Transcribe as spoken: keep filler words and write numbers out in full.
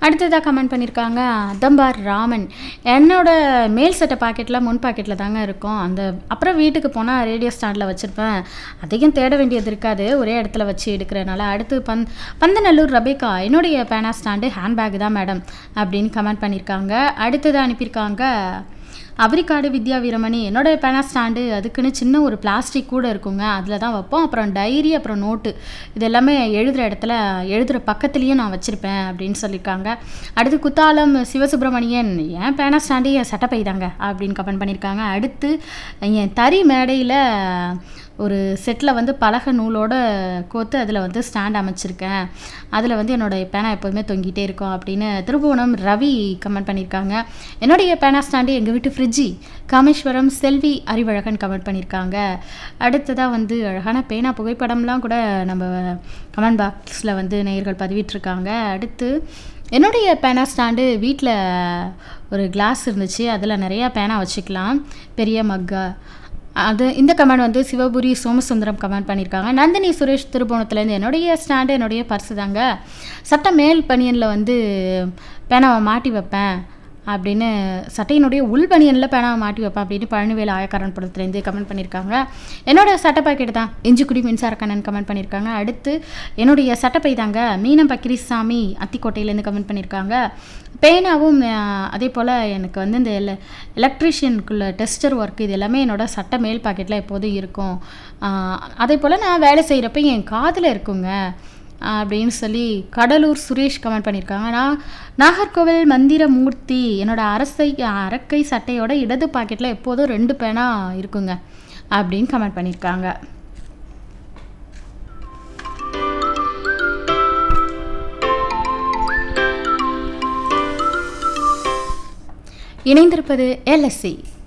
அடுத்ததாக கமெண்ட் பண்ணியிருக்காங்க அதம்பார் ராமன். என்னோட மேல் சட்டை பாக்கெட்டில் முன் பாக்கெட்டில் தாங்க இருக்கும். அந்த அப்புறம் வீட்டுக்கு போனால் ரேடியோ ஸ்டாண்டில் வச்சுருப்பேன். அதிகம் தேட வேண்டியது இருக்காது, ஒரே இடத்துல வச்சு எடுக்கிறனால. அடுத்து பந் பந்தநல்லூர் ரபேக்கா, என்னுடைய பேனா ஸ்டாண்டு ஹேண்ட்பேக் தான் மேடம் அப்படின்னு கமெண்ட் பண்ணியிருக்காங்க. அடுத்ததாக அனுப்பியிருக்காங்க அவரிக்காடு வித்யா வீரமணி. என்னோடய பேனா ஸ்டாண்டு அதுக்குன்னு சின்ன ஒரு பிளாஸ்டிக் கூட இருக்குங்க, அதில் தான் வைப்போம். அப்புறம் டைரி, அப்புறம் நோட்டு, இது எல்லாமே எழுதுகிற இடத்துல எழுதுகிற பக்கத்துலேயும் நான் வச்சுருப்பேன் அப்படின்னு சொல்லியிருக்காங்க. அடுத்து குத்தாலம் சிவசுப்ரமணியன், என் பேனா ஸ்டாண்டு என் சட்டப்பை தாங்க அப்படின்னு கமெண்ட் பண்ணியிருக்காங்க. அடுத்து என் தறி மேடையில் ஒரு செட்டில் வந்து பலகை நூலோட கோத்து அதில் வந்து ஸ்டாண்ட் அமைச்சிருக்கேன், அதில் வந்து என்னோடய பேனா எப்போதுமே தொங்கிட்டே இருக்கும் அப்படின்னு திருபுவனம் ரவி கமெண்ட் பண்ணியிருக்காங்க. என்னுடைய பேனா ஸ்டாண்டு எங்கள் வீட்டு ஃப்ரிட்ஜி. காமேஸ்வரம் செல்வி அறிவழகன் கமெண்ட் பண்ணியிருக்காங்க. அடுத்ததாக வந்து அழகான பேனா புகைப்படம்லாம் கூட நம்ம கமெண்ட் பாக்ஸில் வந்து நேயர்கள் பதிவிட்டிருக்காங்க. அடுத்து என்னுடைய பேனா ஸ்டாண்டு வீட்டில் ஒரு கிளாஸ் இருந்துச்சு, அதில் நிறையா பேனா வச்சுக்கலாம், பெரிய மக்கா. அது இந்த கமெண்ட் வந்து சிவபுரி சோமசுந்தரம் கமெண்ட் பண்ணியிருக்காங்க. நந்தினி சுரேஷ் திருபுவனத்துலேருந்து, என்னுடைய ஸ்டாண்டு என்னுடைய பர்ஸு தாங்க, சட்ட மேல் பனியனில் வந்து பேனாவை மாட்டி வைப்பேன் அப்படின்னு, சட்டையினுடைய உள் பனியனில் பேனாவை மாட்டி வைப்பேன் அப்படின்னு பழனிவேல் ஆயக்காரன் படத்துலேருந்து கமெண்ட் பண்ணியிருக்காங்க. என்னோட சட்டை பாக்கெட் தான் இஞ்சிக்குடி மின்சாரக்கண்ணன் கமெண்ட் பண்ணியிருக்காங்க. அடுத்து என்னுடைய சட்டப்பை தாங்க மீனம் பக்கிரிசாமி அத்திக்கோட்டையிலேருந்து கமெண்ட் பண்ணியிருக்காங்க. பேனாவும் அதே போல் எனக்கு வந்து இந்த எல எலக்ட்ரிஷியனுக்குள்ள டெஸ்டர் ஒர்க், இது எல்லாமே என்னோடய சட்டை மேல் பாக்கெட்டில் எப்போதும் இருக்கும். அதே போல் நான் வேலை செய்கிறப்ப என் காதில் இருக்குங்க அப்படின்னு சொல்லி கடலூர் சுரேஷ் கமெண்ட் பண்ணியிருக்காங்க. நான் நாகர்கோவில் மந்திரமூர்த்தி, என்னோடய அரசை அரக்கை சட்டையோட இடது பாக்கெட்டில் எப்போதும் ரெண்டு பேனா இருக்குங்க அப்படின்னு கமெண்ட் பண்ணியிருக்காங்க. இணைந்திருப்பது எல்எஸ்சி.